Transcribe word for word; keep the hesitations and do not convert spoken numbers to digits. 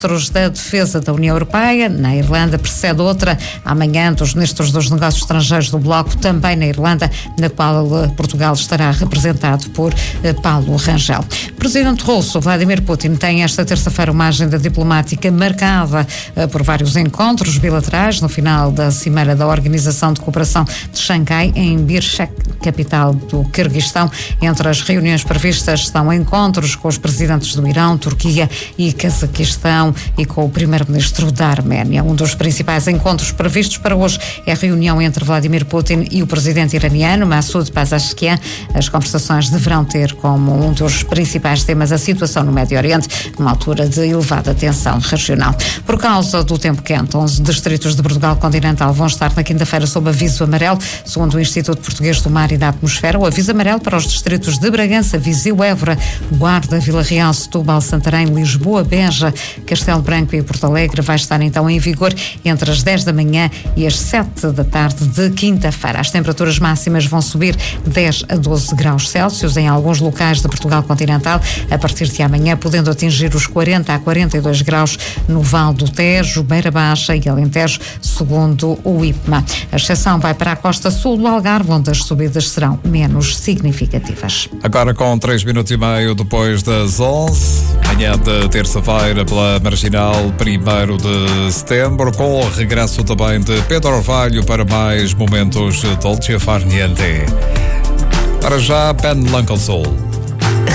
da Defesa da União Europeia, na Irlanda, precede outra amanhã dos ministros dos negócios estrangeiros do Bloco, também na Irlanda, na qual Portugal estará representado por Paulo Rangel. O presidente russo, Vladimir Putin, tem esta terça-feira uma agenda diplomática marcada por vários encontros bilaterais no final da Cimeira da Organização de Cooperação de Xangai, em Bishkek, capital do Quirguistão. Entre as reuniões previstas estão encontros com os presidentes do Irão, Turquia e Cazaquistão e com o primeiro-ministro da Arménia. Um dos principais encontros previstos para hoje é a reunião entre Vladimir Putin e o presidente iraniano, Massoud Pezeshkian. As conversações deverão ter como um dos principais temas a situação no Médio Oriente, numa altura de elevada tensão regional. Por causa do tempo quente, onze distritos de Portugal continental vão estar na quinta-feira sob aviso amarelo, segundo o Instituto Português do Mar e da Atmosfera. O aviso amarelo para os distritos de Bragança, Viseu, Évora, Guarda, Vila Real, Setúbal, Santarém, Lisboa, Beja, Castelo Branco e Porto Alegre vai estar então em vigor entre as dez da manhã e as sete da tarde de quinta-feira. As temperaturas máximas vão subir dez a doze graus Celsius em alguns locais de Portugal continental, a partir de amanhã podendo atingir os quarenta a quarenta e dois graus no Val do Tejo, Beira Baixa e Alentejo, segundo o I P M A. A exceção vai para a costa sul do Algarve, onde as subidas serão menos significativas. Agora com três minutos e meio depois das onze, manhã de terça-feira pela Marginal, primeiro de setembro, com o regresso também de Pedro Orvalho para mais momentos Dolce Far Niente. Para já, Ben L'Uncle Soul.